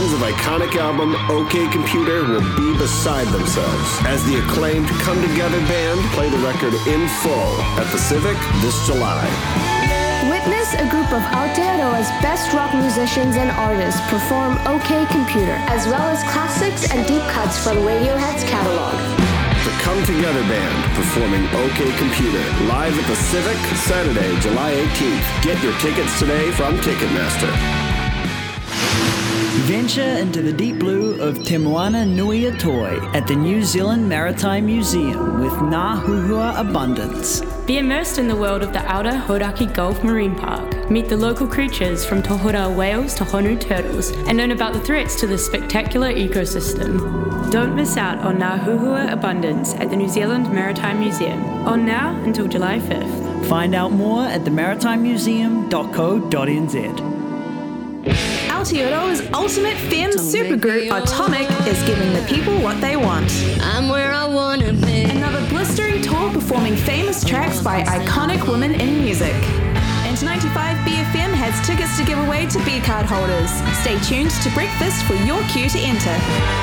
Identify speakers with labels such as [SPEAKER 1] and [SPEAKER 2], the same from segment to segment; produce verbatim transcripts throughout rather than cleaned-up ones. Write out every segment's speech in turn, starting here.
[SPEAKER 1] Fans of iconic album OK Computer will be beside themselves as the acclaimed Come Together band play the record in full at the Civic this July.
[SPEAKER 2] Witness a group of Aotearoa's best rock musicians and artists perform OK Computer, as well as classics and deep cuts from Radiohead's catalog.
[SPEAKER 1] The Come Together Band performing OK Computer live at the Civic Saturday, July eighteenth. Get your tickets today from Ticketmaster.
[SPEAKER 3] Venture into the deep blue of Te Moana Nui Atoi at the New Zealand Maritime Museum with Ngā Huhua Abundance.
[SPEAKER 4] Be immersed in the world of the outer Hauraki Gulf Marine Park. Meet the local creatures from tohura whales to honu turtles and learn about the threats to this spectacular ecosystem. Don't miss out on Ngā Huhua Abundance at the New Zealand Maritime Museum. On now until July fifth.
[SPEAKER 3] Find out more at the maritime museum dot co dot n z.
[SPEAKER 5] Aotearoa's ultimate femme supergroup Atomic is giving the people what they want.
[SPEAKER 6] I'm where I wanna be.
[SPEAKER 5] Another blistering tour performing famous tracks by iconic women in music. And ninety-five B F M has tickets to give away to B-card holders. Stay tuned to breakfast for your cue to enter.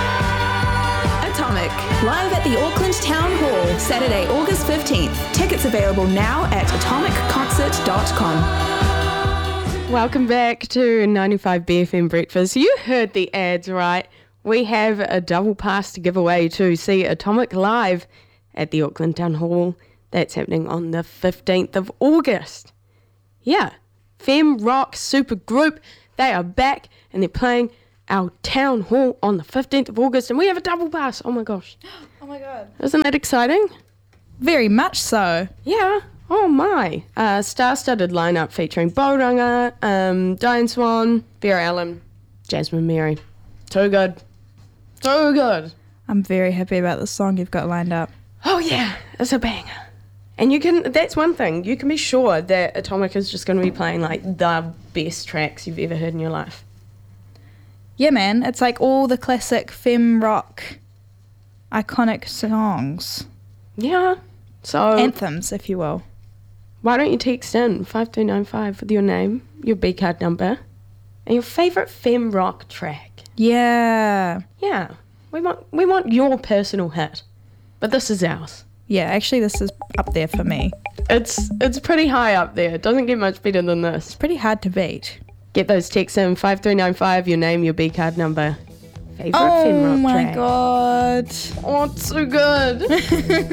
[SPEAKER 5] Atomic, live at the Auckland Town Hall, Saturday, August fifteenth. Tickets available now at atomic concert dot com.
[SPEAKER 7] Welcome back to ninety-five B F M Breakfast. You heard the ads right. We have a double pass to give away to see Atomic live at the Auckland Town Hall. That's happening on the fifteenth of August. Yeah, Femme Rock Super Group. They are back and they're playing our Town Hall on the fifteenth of August and we have a double pass. Oh my gosh.
[SPEAKER 5] Oh my god.
[SPEAKER 7] Isn't that exciting?
[SPEAKER 5] Very much so.
[SPEAKER 7] Yeah. Oh my. Uh, star-studded lineup featuring Boranga, um, Diane Swan, Vera Allen, Jasmine Mary. Too good. Too good.
[SPEAKER 5] I'm very happy about the song you've got lined up.
[SPEAKER 7] Oh yeah, it's a banger. And you can, that's one thing, you can be sure that Atomic is just going to be playing like the best tracks you've ever heard in your life.
[SPEAKER 5] Yeah man, it's like all the classic femme rock iconic songs.
[SPEAKER 7] Yeah. So
[SPEAKER 5] anthems, if you will.
[SPEAKER 7] Why don't you text in five two nine five with your name, your B-card number, and your favourite femme rock track.
[SPEAKER 5] Yeah.
[SPEAKER 7] Yeah. We want we want your personal hit. But this is ours.
[SPEAKER 5] Yeah, actually this is up there for me.
[SPEAKER 7] It's it's pretty high up there. It doesn't get much better than this.
[SPEAKER 5] It's pretty hard to beat.
[SPEAKER 7] Get those texts in five three nine five, your name, your B-card number. Favourite
[SPEAKER 5] oh
[SPEAKER 7] femme rock
[SPEAKER 5] my
[SPEAKER 7] track.
[SPEAKER 5] god.
[SPEAKER 7] Oh, it's so good.